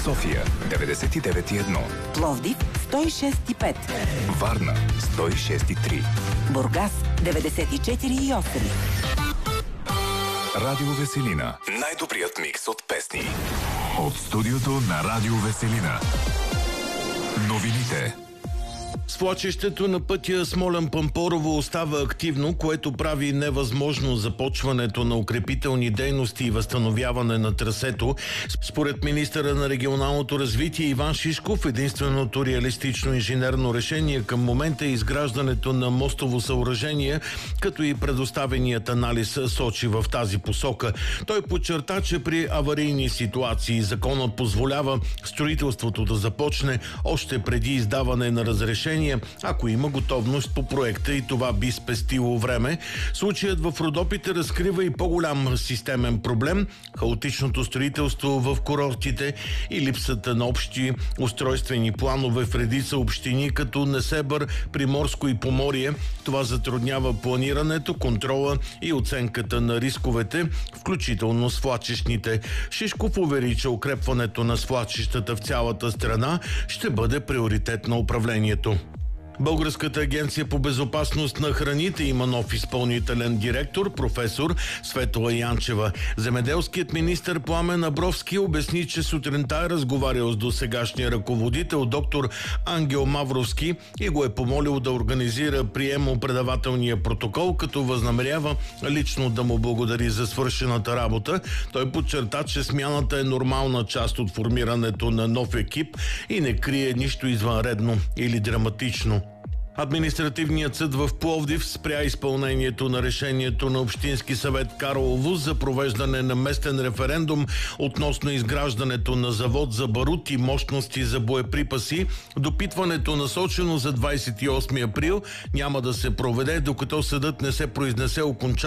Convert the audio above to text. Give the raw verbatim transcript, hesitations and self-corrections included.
София деветдесет и девет и едно, Пловдив сто и шест и пет, Варна сто и шест и три, Бургас деветдесет и четири и осем. Радио Веселина. Най-добрият микс от песни. От студиото на Радио Веселина. Новините. Свлачището на пътя Смолян-Пампорово остава активно, което прави невъзможно започването на укрепителни дейности и възстановяване на трасето. Според министъра на регионалното развитие Иван Шишков, единственото реалистично инженерно решение към момента е изграждането на мостово съоръжение, като и предоставеният анализ сочи в тази посока. Той подчерта, че при аварийни ситуации законът позволява строителството да започне още преди издаване на разрешение, ако има готовност по проекта, и това би спестило време. Случаят в Родопите разкрива и по-голям системен проблем – хаотичното строителство в курортите и липсата на общи устройствени планове в редица общини, като Несебър, Приморско и Поморие. Това затруднява планирането, контрола и оценката на рисковете, включително свлачищните. Шишков увери, че укрепването на свлачищата в цялата страна ще бъде приоритет на управлението. Българската агенция по безопасност на храните има нов изпълнителен директор, професор Светла Янчева. Земеделският министър Пламен Абровски обясни, че сутринта е разговарял с досегашния ръководител доктор Ангел Мавровски и го е помолил да организира приемо-предавателния протокол, като възнамерява лично да му благодари за свършената работа. Той подчерта, че смяната е нормална част от формирането на нов екип и не крие нищо извънредно или драматично. Административният съд в Пловдив спря изпълнението на решението на Общински съвет Карлово за провеждане на местен референдум относно изграждането на завод за барут и мощности за боеприпаси. Допитването, насочено за двадесет и осми април, няма да се проведе, докато съдът не се произнесе окончателно